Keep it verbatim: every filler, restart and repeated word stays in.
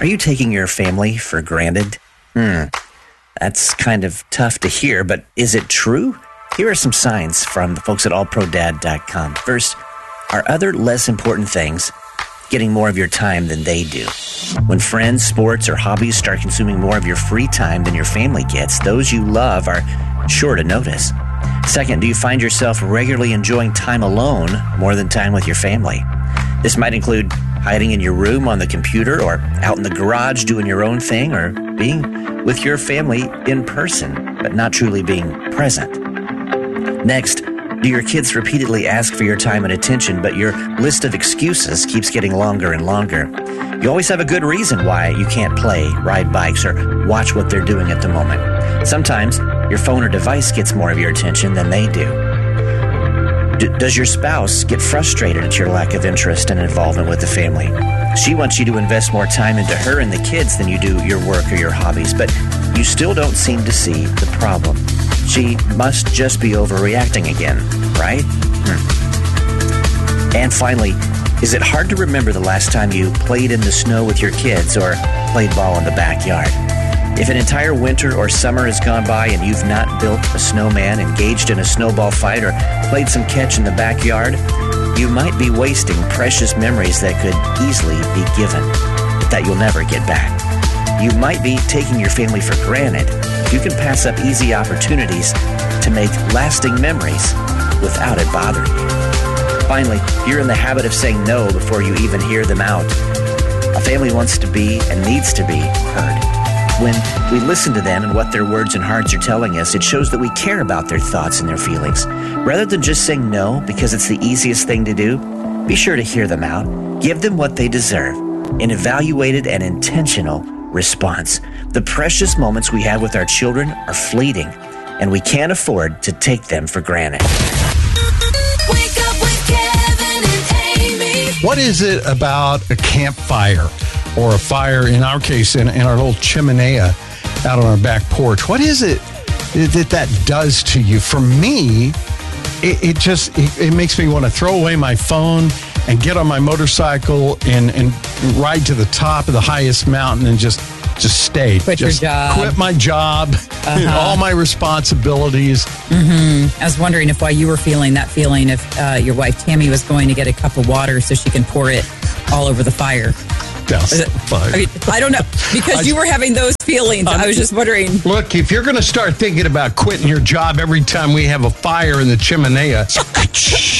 Are you taking your family for granted? Hmm, that's kind of tough to hear, but is it true? Here are some signs from the folks at all pro dad dot com. First, are other less important things getting more of your time than they do? When friends, sports, or hobbies start consuming more of your free time than your family gets, those you love are sure to notice. Second, do you find yourself regularly enjoying time alone more than time with your family? This might include hiding in your room on the computer or out in the garage doing your own thing, or being with your family in person but not truly being present. Next, do your kids repeatedly ask for your time and attention, but your list of excuses keeps getting longer and longer? You always have a good reason why you can't play, ride bikes, or watch what they're doing at the moment. Sometimes your phone or device gets more of your attention than they do. D- does your spouse get frustrated at your lack of interest and involvement with the family? She wants you to invest more time into her and the kids than you do your work or your hobbies, but you still don't seem to see the problem. She must just be overreacting again, right? Hmm. And finally, is it hard to remember the last time you played in the snow with your kids or played ball in the backyard? If an entire winter or summer has gone by and you've not built a snowman, engaged in a snowball fight, or played some catch in the backyard, you might be wasting precious memories that could easily be given, but that you'll never get back. You might be taking your family for granted. You can pass up easy opportunities to make lasting memories without it bothering you. Finally, you're in the habit of saying no before you even hear them out. A family wants to be and needs to be heard. When we listen to them and what their words and hearts are telling us, it shows that we care about their thoughts and their feelings. Rather than just saying no because it's the easiest thing to do, be sure to hear them out. Give them what they deserve. An evaluated and intentional response. The precious moments we have with our children are fleeting, and we can't afford to take them for granted. Wake up with Kevin and Amy. What is it about a campfire or a fire, in our case, in, in our little chimenea out on our back porch? What is it that that does to you? For me, it, it just, it, it makes me want to throw away my phone and get on my motorcycle and, and ride to the top of the highest mountain and just just stay. Quit just your job. Quit my job, uh-huh. all my responsibilities. Mm-hmm. I was wondering if while you were feeling that feeling, if uh, your wife Tammy was going to get a cup of water so she can pour it all over the fire. That's it, fine. I, mean, I don't know. Because I, you were having those feelings. I'm, I was just wondering. Look, if you're going to start thinking about quitting your job every time we have a fire in the chimenea,